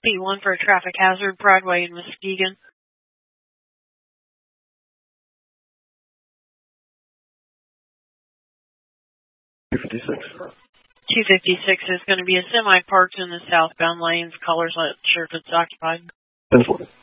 P1 for a traffic hazard, Broadway in Muskegon. 256 is going to be a semi parked in the southbound lanes. Callers not sure if it's occupied. 10-4.